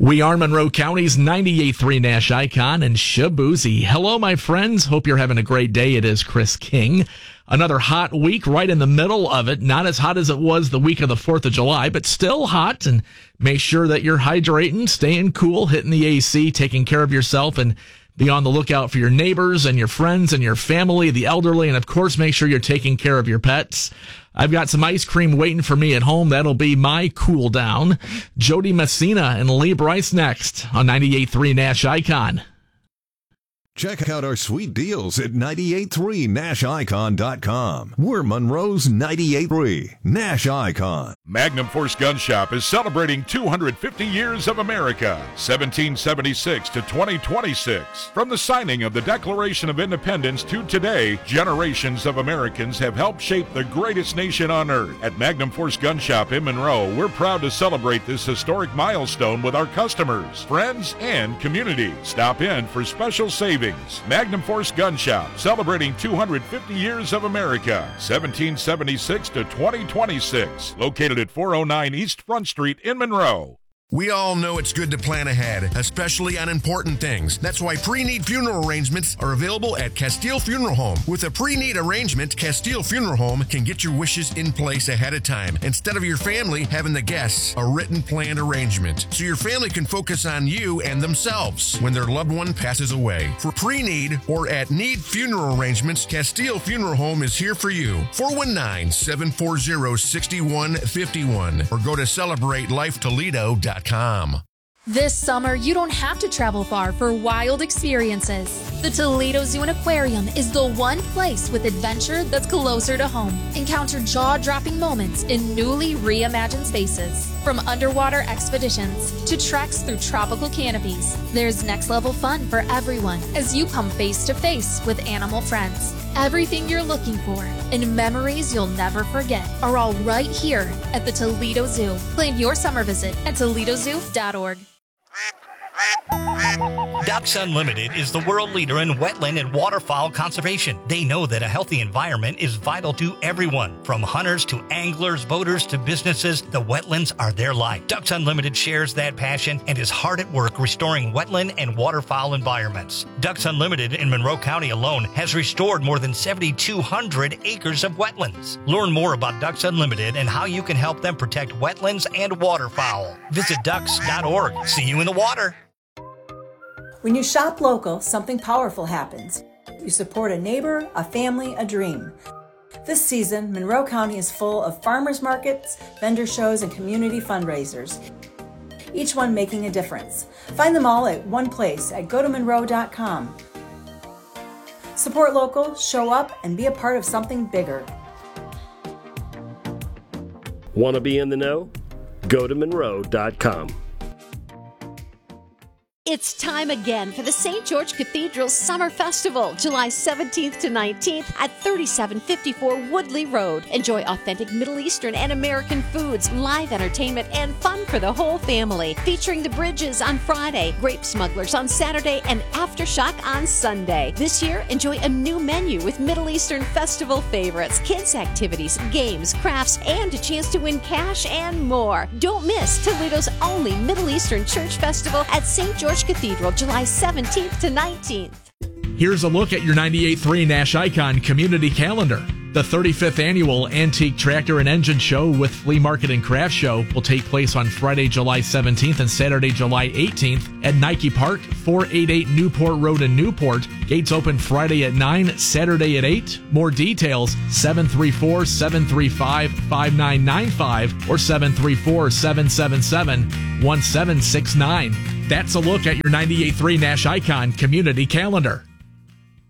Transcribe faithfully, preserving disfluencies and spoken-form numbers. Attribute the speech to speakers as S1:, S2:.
S1: We are Monroe County's ninety-eight point three Nash Icon and Shaboozey. Hello, my friends. Hope you're having a great day. It is Chris King. Another hot week right in the middle of it. Not as hot as it was the week of the fourth of July, but still hot. And make sure that you're hydrating, staying cool, hitting the A C, taking care of yourself, and be on the lookout for your neighbors and your friends and your family, the elderly, and of course, make sure you're taking care of your pets. I've got some ice cream waiting for me at home. That'll be my cool down. Jody Messina and Lee Bryce next on ninety-eight point three Nash Icon.
S2: Check out our sweet deals at ninety-eight point three nash icon dot com. We're Monroe's ninety-eight point three Nash Icon.
S3: Magnum Force Gun Shop is celebrating two hundred fifty years of America, seventeen seventy-six to twenty twenty-six. From the signing of the Declaration of Independence to today, generations of Americans have helped shape the greatest nation on earth. At Magnum Force Gun Shop in Monroe, we're proud to celebrate this historic milestone with our customers, friends, and community. Stop in for special savings. Magnum Force Gun Shop, celebrating two hundred fifty years of America, seventeen seventy-six to twenty twenty-six. Located at four oh nine East Front Street in Monroe.
S4: We all know it's good to plan ahead, especially on important things. That's why pre-need funeral arrangements are available at Castile Funeral Home. With a pre-need arrangement, Castile Funeral Home can get your wishes in place ahead of time, instead of your family having the guests a written planned arrangement, so your family can focus on you and themselves when their loved one passes away. For pre-need or at need funeral arrangements, Castile Funeral Home is here for you. four one nine, seven four zero, six one five one or go to celebrate life toledo dot com.
S5: This summer, you don't have to travel far for wild experiences. The Toledo Zoo and Aquarium is the one place with adventure that's closer to home. Encounter jaw-dropping moments in newly reimagined spaces. From underwater expeditions to treks through tropical canopies, there's next-level fun for everyone as you come face-to-face with animal friends. Everything you're looking for and memories you'll never forget are all right here at the Toledo Zoo. Plan your summer visit at toledo zoo dot org.
S6: Ducks Unlimited is the world leader in wetland and waterfowl conservation. They know that a healthy environment is vital to everyone. From hunters to anglers, boaters to businesses, the wetlands are their life. Ducks Unlimited shares that passion and is hard at work restoring wetland and waterfowl environments. Ducks Unlimited in Monroe County alone has restored more than seven thousand two hundred acres of wetlands. Learn more about Ducks Unlimited and how you can help them protect wetlands and waterfowl. Visit ducks dot org. See you in the water.
S7: When you shop local, something powerful happens. You support a neighbor, a family, a dream. This season, Monroe County is full of farmers markets, vendor shows, and community fundraisers, each one making a difference. Find them all at one place at go to monroe dot com. Support local, show up, and be a part of something bigger.
S8: Want to be in the know? go to monroe dot com.
S9: It's time again for the Saint George Cathedral Summer Festival, July seventeenth to nineteenth at thirty-seven fifty-four Woodley Road. Enjoy authentic Middle Eastern and American foods, live entertainment, and fun for the whole family. Featuring the Bridges on Friday, Grape Smugglers on Saturday, and Aftershock on Sunday. This year, enjoy a new menu with Middle Eastern festival favorites, kids' activities, games, crafts, and a chance to win cash and more. Don't miss Toledo's only Middle Eastern Church Festival at Saint George Cathedral, July seventeenth to nineteenth.
S1: Here's a look at your ninety-eight point three Nash Icon community calendar. The thirty-fifth Annual Antique Tractor and Engine Show with Flea Market and Craft Show will take place on Friday, July seventeenth and Saturday, July eighteenth at Nike Park, four eighty-eight Newport Road in Newport. Gates open Friday at nine, Saturday at eight. More details, seven three four, seven three five, five nine nine five or seven three four, seven seven seven, one seven six nine. That's a look at your ninety-eight point three Nash Icon community calendar.